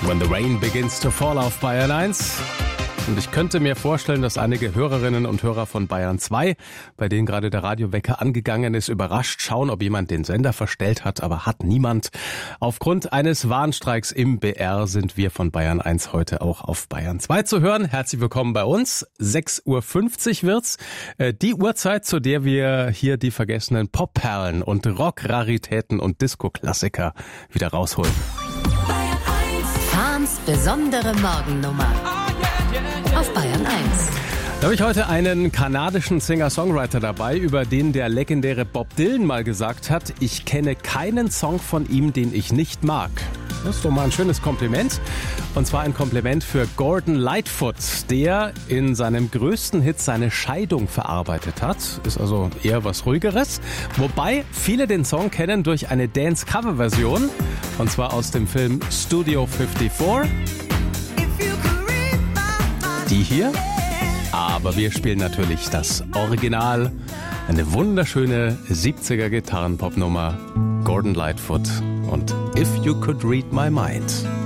When the Rain Begins to Fall auf Bayern 1. Und ich könnte mir vorstellen, dass einige Hörerinnen und Hörer von Bayern 2, bei denen gerade der Radiowecker angegangen ist, überrascht schauen, ob jemand den Sender verstellt hat, aber hat niemand. Aufgrund eines Warnstreiks im BR sind wir von Bayern 1 heute auch auf Bayern 2 zu hören. Herzlich willkommen bei uns. 6.50 Uhr wird's. Die Uhrzeit, zu der wir hier die vergessenen Popperlen und Rock-Raritäten und Disco-Klassiker wieder rausholen. Fahns besondere Morgennummer auf Bayern 1. Da habe ich heute einen kanadischen Singer-Songwriter dabei, über den der legendäre Bob Dylan mal gesagt hat, ich kenne keinen Song von ihm, den ich nicht mag. Das ist doch mal ein schönes Kompliment. Und zwar ein Kompliment für Gordon Lightfoot, der in seinem größten Hit seine Scheidung verarbeitet hat. Ist also eher was Ruhigeres. Wobei viele den Song kennen durch eine Dance-Cover-Version. Und zwar aus dem Film Studio 54. Die hier. Aber wir spielen natürlich das Original. Eine wunderschöne 70er Gitarrenpopnummer. Gordon Lightfoot und If You Could Read My Mind.